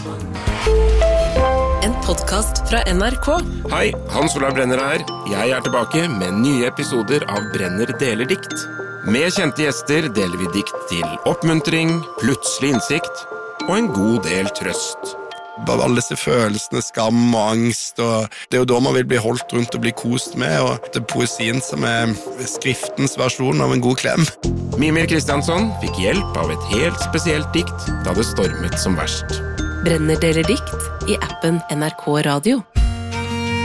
En podcast fra NRK. Hei, Hans Olav Brenner her. Jeg tilbake med nye episoder av Brenner deler dikt. Med kjente gjester deler vi dikt til oppmuntring, plutselig innsikt og en god del trøst. Bare alle disse følelsene, skam og angst, og det er jo da man vil bli holdt rundt og bli kost med, og det er poesien som er skriftens versjon av en god klem. Mimir Kristiansson fikk hjelp av et helt spesielt dikt da det stormet som verst. Brenner deler dikt i appen NRK Radio.